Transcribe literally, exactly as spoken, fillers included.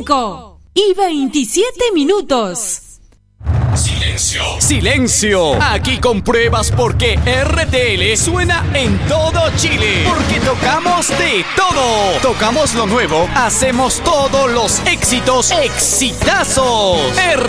cinco y veintisiete minutos. Silencio. Silencio. Aquí compruebas por qué R T L suena en todo Chile. Porque tocamos de todo. Tocamos lo nuevo. Hacemos todos los éxitos exitazos.